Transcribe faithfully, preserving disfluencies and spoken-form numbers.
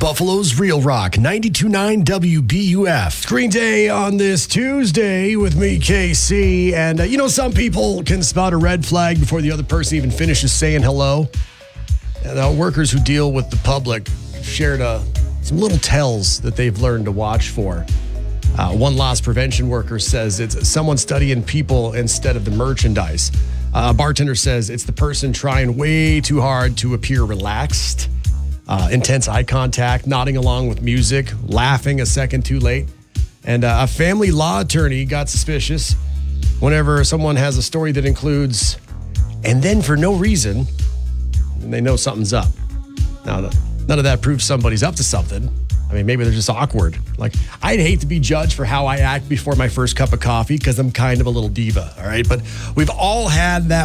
Buffalo's Real Rock, ninety-two point nine W B U F. Screen Day on this Tuesday with me, K C. And, uh, you know, some people can spot a red flag before the other person even finishes saying hello. And uh, workers who deal with the public shared uh, some little tells that they've learned to watch for. Uh, one loss prevention worker says it's someone studying people instead of the merchandise. Uh, a bartender says it's the person trying way too hard to appear relaxed. Uh, intense eye contact, nodding along with music, laughing a second too late. And uh, a family law attorney got suspicious whenever someone has a story that includes, and then for no reason, and they know something's up. Now, none of that proves somebody's up to something. I mean, maybe they're just awkward. Like, I'd hate to be judged for how I act before my first cup of coffee because I'm kind of a little diva, all right? But we've all had that